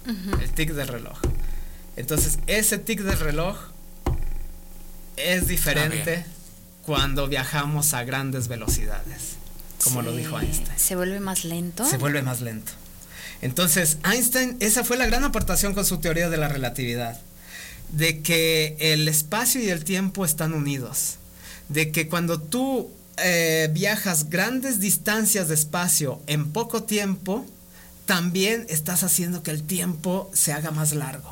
el tic del reloj. Entonces, ese tic del reloj es diferente cuando viajamos a grandes velocidades, como lo dijo Einstein. ¿Se vuelve más lento? Se vuelve más lento. Entonces, Einstein, esa fue la gran aportación con su teoría de la relatividad, de que el espacio y el tiempo están unidos, de que cuando tú viajas grandes distancias de espacio en poco tiempo, también estás haciendo que el tiempo se haga más largo.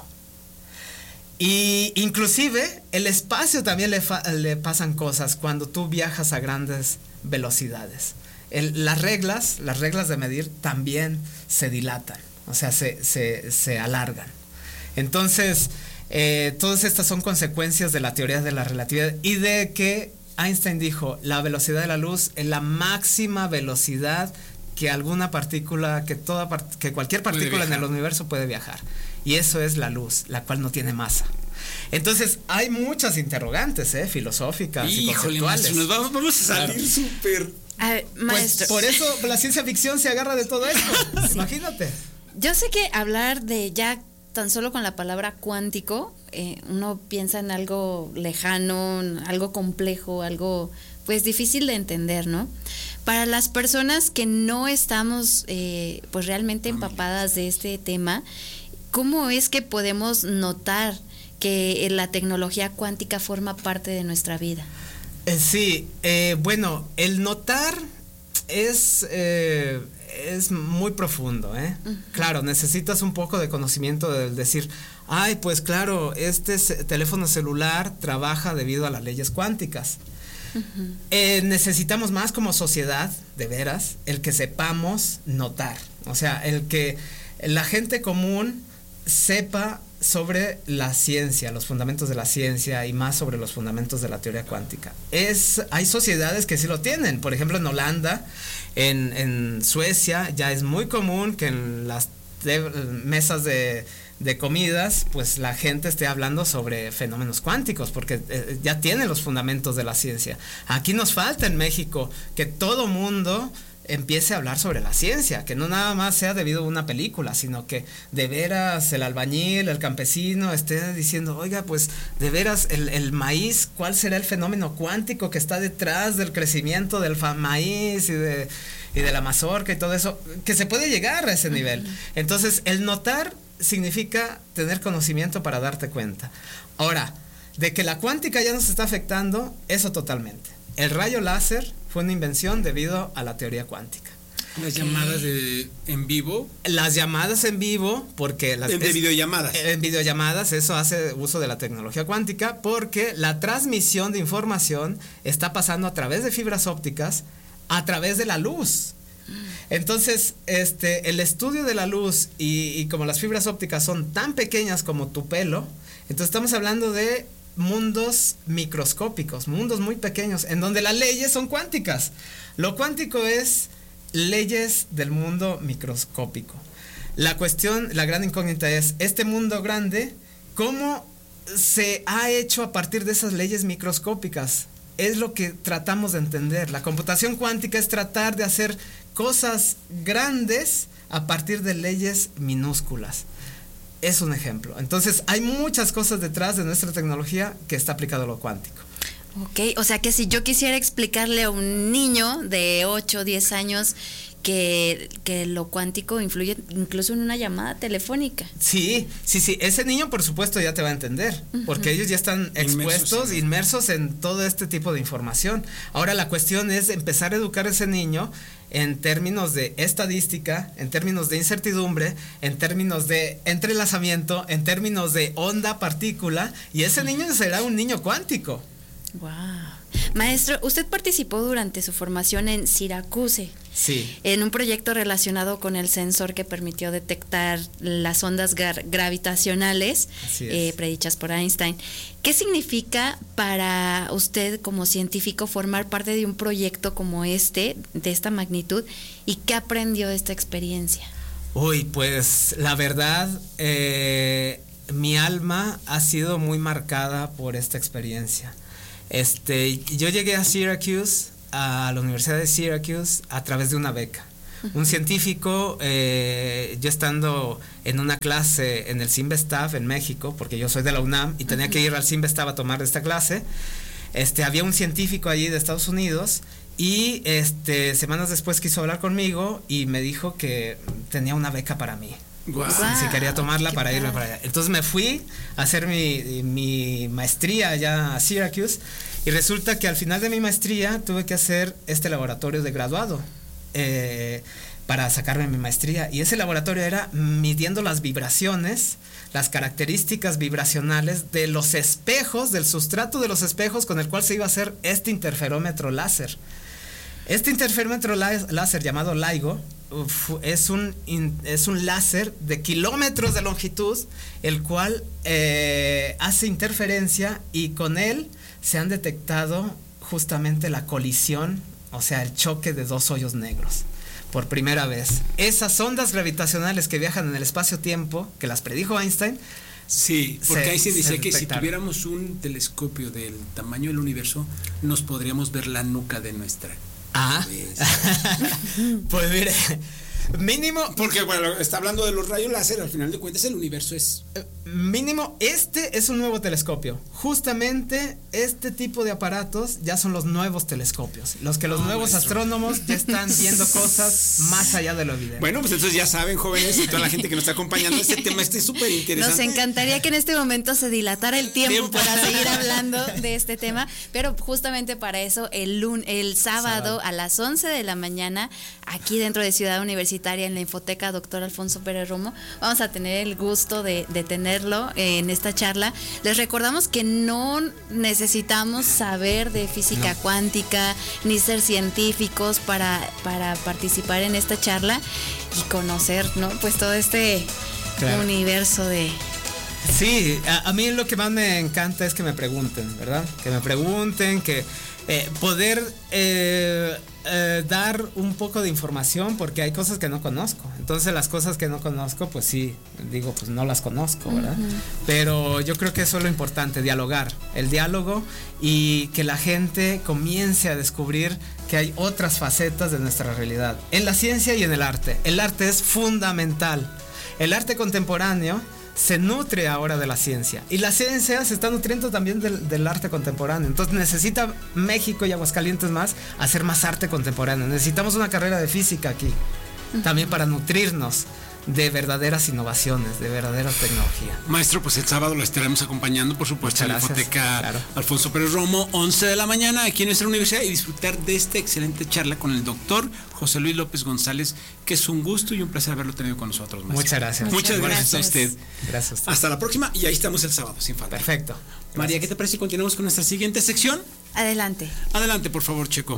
Y inclusive el espacio también le pasan cosas cuando tú viajas a grandes velocidades. Las reglas de medir también se dilatan, o sea, se alargan. Entonces, todas estas son consecuencias de la teoría de la relatividad y de que Einstein dijo, la velocidad de la luz es la máxima velocidad que alguna partícula, que cualquier partícula en el universo puede viajar. Y eso es la luz, la cual no tiene masa. Entonces, hay muchas interrogantes, filosóficas y conceptuales. Maestro, vamos a salir súper... Maestro. Pues por eso la ciencia ficción se agarra de todo esto. Sí. Imagínate. Yo sé que hablar de ya tan solo con la palabra cuántico, uno piensa en algo lejano, algo complejo, algo pues difícil de entender, ¿no? Para las personas que no estamos pues realmente empapadas de este tema, ¿cómo es que podemos notar que la tecnología cuántica forma parte de nuestra vida? Sí, bueno, el notar es muy profundo, Uh-huh. Claro, necesitas un poco de conocimiento de decir, ay, pues claro, este teléfono celular trabaja debido a las leyes cuánticas. Uh-huh. Necesitamos más como sociedad, de veras, el que sepamos notar, o sea, el que la gente común sepa sobre la ciencia, los fundamentos de la ciencia y más sobre los fundamentos de la teoría cuántica. Hay sociedades que sí lo tienen, por ejemplo en Holanda, en Suecia ya es muy común que en las mesas de comidas pues la gente esté hablando sobre fenómenos cuánticos porque ya tienen los fundamentos de la ciencia. Aquí nos falta en México que todo mundo empiece a hablar sobre la ciencia, que no nada más sea debido a una película, sino que de veras el albañil, el campesino esté diciendo, oiga, pues de veras el maíz, ¿cuál será el fenómeno cuántico que está detrás del crecimiento del maíz y de la mazorca y todo eso? Que se puede llegar a ese nivel. Entonces, el notar significa tener conocimiento para darte cuenta. Ahora, de que la cuántica ya nos está afectando, eso totalmente. El rayo láser fue una invención debido a la teoría cuántica. Las llamadas en vivo. Las llamadas en vivo, porque de videollamadas. En videollamadas, eso hace uso de la tecnología cuántica, porque la transmisión de información está pasando a través de fibras ópticas, a través de la luz. Entonces, el estudio de la luz y como las fibras ópticas son tan pequeñas como tu pelo, entonces estamos hablando de mundos microscópicos, mundos muy pequeños, en donde las leyes son cuánticas. Lo cuántico es leyes del mundo microscópico. La cuestión, la gran incógnita es, este mundo grande, ¿cómo se ha hecho a partir de esas leyes microscópicas? Es lo que tratamos de entender. La computación cuántica es tratar de hacer cosas grandes a partir de leyes minúsculas. Es un ejemplo. Entonces, hay muchas cosas detrás de nuestra tecnología que está aplicado a lo cuántico. Ok, o sea que si yo quisiera explicarle a un niño de 8 o 10 años que lo cuántico influye incluso en una llamada telefónica. Sí, ese niño por supuesto ya te va a entender, porque ellos ya están expuestos, inmersos en todo este tipo de información. Ahora la cuestión es empezar a educar a ese niño en términos de estadística, en términos de incertidumbre, en términos de entrelazamiento, en términos de onda partícula, y ese niño será un niño cuántico. Wow. Maestro, usted participó durante su formación en Syracuse. Sí. En un proyecto relacionado con el sensor que permitió detectar las ondas gravitacionales predichas por Einstein. ¿Qué significa para usted como científico formar parte de un proyecto como de esta magnitud, y qué aprendió de esta experiencia? Uy, pues la verdad, mi alma ha sido muy marcada por esta experiencia. Yo llegué a Syracuse, a la Universidad de Syracuse, a través de una beca. Un científico, yo estando en una clase en el CIMBESTAF en México, porque yo soy de la UNAM y tenía que ir al CIMBESTAF a tomar esta clase, había un científico allí de Estados Unidos y semanas después quiso hablar conmigo y me dijo que tenía una beca para mí. Wow. Si quería tomarla para irme para allá. Entonces me fui a hacer mi maestría allá a Syracuse y resulta que al final de mi maestría tuve que hacer este laboratorio de graduado para sacarme mi maestría, y ese laboratorio era midiendo las vibraciones, las características vibracionales de los espejos, del sustrato de los espejos con el cual se iba a hacer este interferómetro láser. Este interferómetro láser llamado LIGO es un láser de kilómetros de longitud, el cual hace interferencia, y con él se han detectado justamente la colisión, o sea, el choque de dos hoyos negros. Por primera vez. Esas ondas gravitacionales que viajan en el espacio-tiempo, que las predijo Einstein. Sí, porque ahí se dice que si tuviéramos un telescopio del tamaño del universo, nos podríamos ver la nuca de nuestra. Pues mire, mínimo. Porque bueno, está hablando de los rayos láser, al final de cuentas el universo es. Mínimo, es un nuevo telescopio. Justamente este tipo de aparatos ya son los nuevos telescopios. Los nuevos astrónomos ya están viendo cosas más allá de lo evidente. Bueno, pues entonces ya saben, jóvenes, y toda la gente que nos está acompañando, este tema está súper interesante. Nos encantaría que en este momento se dilatara el tiempo para seguir hablando de este tema, pero justamente para eso el sábado a las 11 de la mañana, aquí dentro de Ciudad Universitaria, en la Infoteca Dr. Alfonso Pérez Romo, vamos a tener el gusto de tenerlo en esta charla. Les recordamos que no necesitamos saber de física cuántica ni ser científicos para participar en esta charla y conocer, ¿no? Pues todo este universo de... Sí, a mí lo que más me encanta es que me pregunten, ¿verdad? Que me pregunten, que poder dar un poco de información, porque hay cosas que no conozco. Entonces las cosas que no conozco, pues sí, digo, pues no las conozco, ¿verdad? Pero yo creo que eso es lo importante, dialogar, el diálogo, y que la gente comience a descubrir que hay otras facetas de nuestra realidad, en la ciencia y en el arte. El arte es fundamental. El arte contemporáneo se nutre ahora de la ciencia, y la ciencia se está nutriendo también del arte contemporáneo. Entonces necesita México y Aguascalientes más hacer más arte contemporáneo. Necesitamos una carrera de física aquí también para nutrirnos de verdaderas innovaciones, de verdadera tecnología. Maestro, pues el sábado lo estaremos acompañando, por supuesto, en la Infoteca Alfonso Pérez Romo, 11 de la mañana, aquí en nuestra universidad, y disfrutar de esta excelente charla con el doctor José Luis López González, que es un gusto y un placer haberlo tenido con nosotros, maestro. Muchas gracias. Muchas gracias a usted. Gracias a usted. Hasta la próxima, y ahí estamos el sábado, sin falta. Perfecto. María, ¿qué te parece si continuamos con nuestra siguiente sección? Adelante. Adelante, por favor, Checo.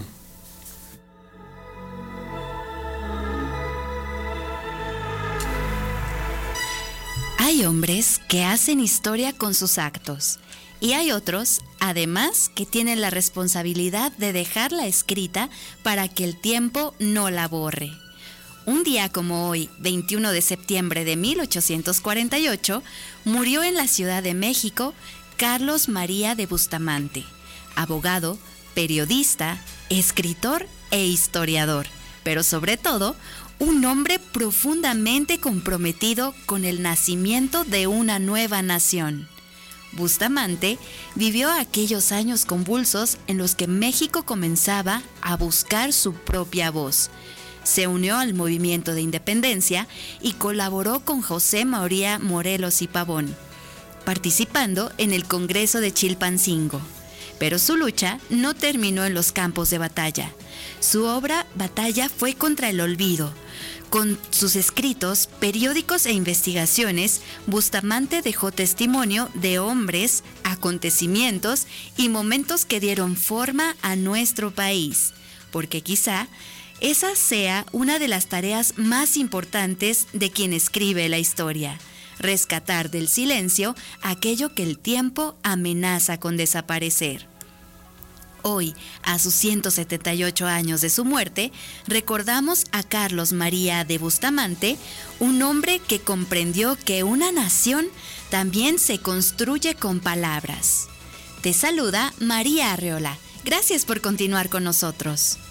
Hay hombres que hacen historia con sus actos, y hay otros, además, que tienen la responsabilidad de dejarla escrita para que el tiempo no la borre. Un día como hoy, 21 de septiembre de 1848, murió en la Ciudad de México Carlos María de Bustamante, abogado, periodista, escritor e historiador, pero sobre todo, un hombre profundamente comprometido con el nacimiento de una nueva nación. Bustamante vivió aquellos años convulsos en los que México comenzaba a buscar su propia voz. Se unió al movimiento de independencia y colaboró con José María Morelos y Pavón, participando en el Congreso de Chilpancingo. Pero su lucha no terminó en los campos de batalla. Su obra Batalla fue contra el olvido. Con sus escritos, periódicos e investigaciones, Bustamante dejó testimonio de hombres, acontecimientos y momentos que dieron forma a nuestro país, porque quizá esa sea una de las tareas más importantes de quien escribe la historia: rescatar del silencio aquello que el tiempo amenaza con desaparecer. Hoy, a sus 178 años de su muerte, recordamos a Carlos María de Bustamante, un hombre que comprendió que una nación también se construye con palabras. Te saluda María Arreola. Gracias por continuar con nosotros.